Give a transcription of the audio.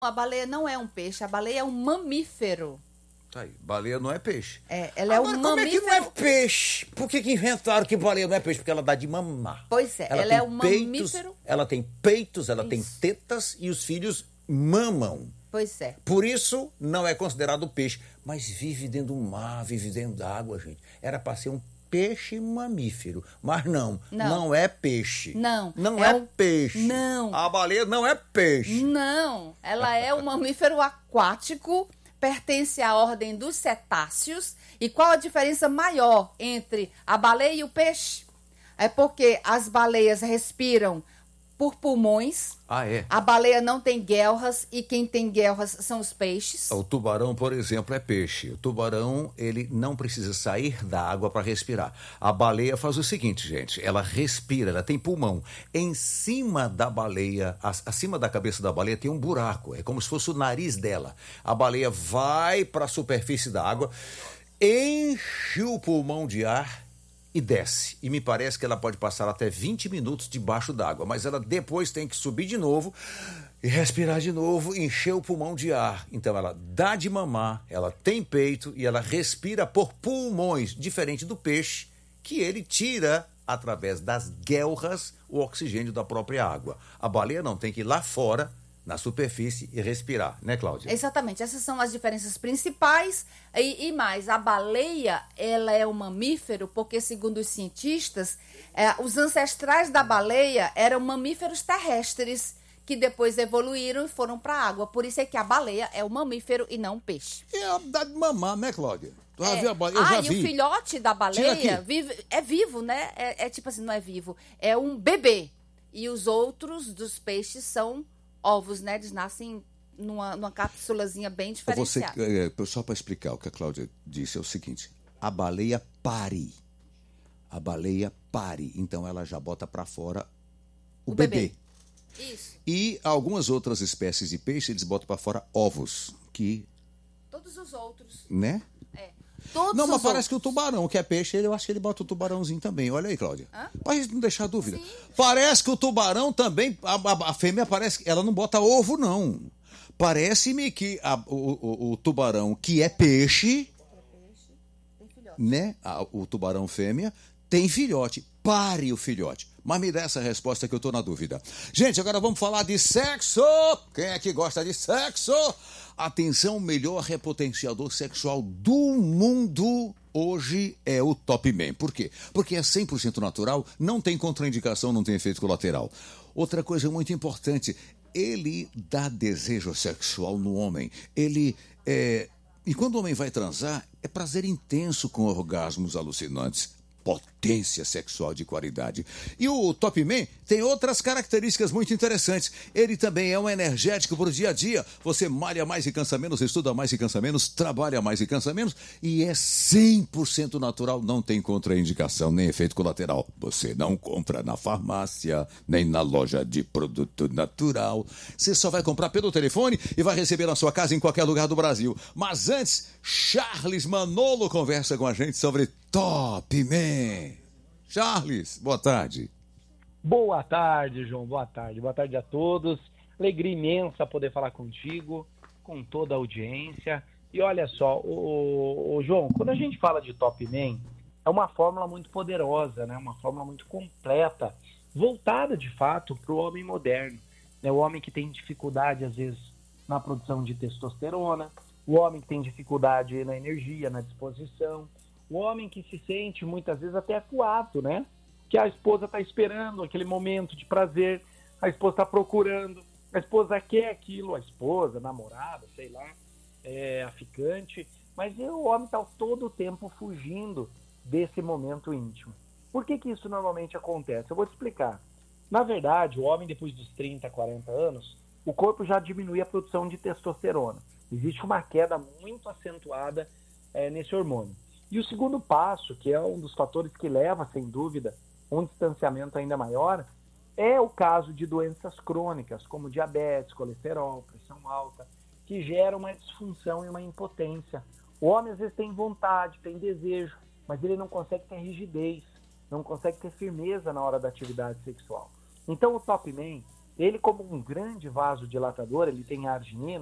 A baleia não é um peixe, a baleia é um mamífero. Tá aí, baleia não é peixe. Ela é um mamífero. Como é que não é peixe? Por que inventaram que baleia não é peixe? Porque ela dá de mamar. Pois é, ela é um mamífero. Ela tem peitos, ela tem tetas e os filhos mamam. Pois é. Por isso não é considerado peixe. Mas vive dentro do mar, vive dentro da água, gente. Era para ser um peixe mamífero. Mas não é peixe. Não é peixe. Não. A baleia não é peixe. Não, ela é um mamífero aquático, pertence à ordem dos cetáceos. E qual a diferença maior entre a baleia e o peixe? É porque as baleias respiram por pulmões. Ah, é? A baleia não tem guelras e quem tem guelras são os peixes. O tubarão, por exemplo, é peixe. O tubarão, ele não precisa sair da água para respirar. A baleia faz o seguinte, gente, ela respira, ela tem pulmão. Em cima da baleia, acima da cabeça da baleia tem um buraco, é como se fosse o nariz dela. A baleia vai para a superfície da água, enche o pulmão de ar e desce. E me parece que ela pode passar até 20 minutos debaixo d'água, mas ela depois tem que subir de novo e respirar de novo, encher o pulmão de ar. Então ela dá de mamar, ela tem peito e ela respira por pulmões, diferente do peixe, que ele tira através das guelras o oxigênio da própria água. A baleia não, tem que ir lá fora, na superfície, e respirar, né, Cláudia? Exatamente, essas são as diferenças principais. E mais, a baleia, ela é um mamífero porque, segundo os cientistas, os ancestrais da baleia eram mamíferos terrestres que depois evoluíram e foram para a água. Por isso é que a baleia é um mamífero e não um peixe. E ela dá de mamar, né, Cláudia? Tu já viu a baleia? Eu já vi. E o filhote da baleia é vivo, né? É tipo assim, não é vivo, é um bebê. E os outros dos peixes são ovos, né? Eles nascem numa cápsulazinha bem diferenciada. Só para explicar o que a Cláudia disse, é o seguinte: a baleia pare. A baleia pare. Então ela já bota para fora o bebê. Isso. E algumas outras espécies de peixe, eles botam para fora ovos. Todos os outros. Né? Todos mas os parece outros. que o tubarão, que é peixe, eu acho que ele bota o tubarãozinho também. Olha aí, Cláudia. Pra gente não deixar dúvida. Sim. Parece que o tubarão também, a fêmea parece que ela não bota ovo, não. Parece-me que o tubarão, que é peixe, tem filhote. né? O tubarão fêmea tem filhote. Pare o filhote. Mas me dá essa resposta que eu tô na dúvida. Gente, agora vamos falar de sexo. Quem é que gosta de sexo? Atenção, o melhor repotenciador sexual do mundo hoje é o Top Man. Por quê? Porque é 100% natural, não tem contraindicação, não tem efeito colateral. Outra coisa muito importante, ele dá desejo sexual no homem. E quando o homem vai transar, é prazer intenso com orgasmos alucinantes. Potência sexual de qualidade. E o Top Man tem outras características muito interessantes. Ele também é um energético para o dia a dia. Você malha mais e cansa menos, estuda mais e cansa menos, trabalha mais e cansa menos. E é 100% natural, não tem contraindicação nem efeito colateral. Você não compra na farmácia, nem na loja de produto natural. Você só vai comprar pelo telefone e vai receber na sua casa em qualquer lugar do Brasil. Mas antes, Charles Manolo conversa com a gente sobre Top Man. Charles, boa tarde. Boa tarde, João. Boa tarde. Boa tarde a todos. Alegria imensa poder falar contigo, com toda a audiência. E olha só, João, quando a gente fala de Top Man, é uma fórmula muito poderosa, né? Uma fórmula muito completa, voltada de fato para o homem moderno. Né? O homem que tem dificuldade, às vezes, na produção de testosterona, o homem que tem dificuldade na energia, na disposição, o homem que se sente muitas vezes até acuado, né? Que a esposa está esperando aquele momento de prazer, a esposa está procurando, a esposa quer aquilo, a esposa, a namorada, sei lá, a ficante, mas o homem está todo o tempo fugindo desse momento íntimo. Por que isso normalmente acontece? Eu vou te explicar. Na verdade, o homem depois dos 30, 40 anos, o corpo já diminui a produção de testosterona. Existe uma queda muito acentuada nesse hormônio. E o segundo passo, que é um dos fatores que leva, sem dúvida, um distanciamento ainda maior, é o caso de doenças crônicas, como diabetes, colesterol, pressão alta, que geram uma disfunção e uma impotência. O homem às vezes tem vontade, tem desejo, mas ele não consegue ter rigidez, não consegue ter firmeza na hora da atividade sexual. Então o Top Man Ele, como um grande vasodilatador, ele tem arginina,